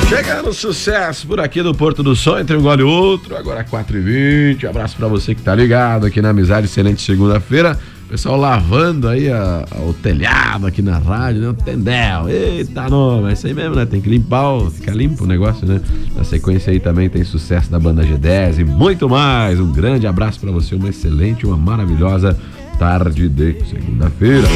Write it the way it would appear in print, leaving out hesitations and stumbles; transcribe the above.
Chegando sucesso por aqui do Porto do Sol, entre um gole e outro, agora 4h20. Abraço pra você que tá ligado aqui na Amizade, excelente segunda-feira. Pessoal lavando aí o telhado aqui na rádio, né? O tendel. Eita, não, é isso aí mesmo, né? Tem que limpar, fica limpo o negócio, né? Na sequência aí também tem sucesso da banda G10 e muito mais. Um grande abraço pra você, uma excelente, uma maravilhosa tarde de segunda-feira.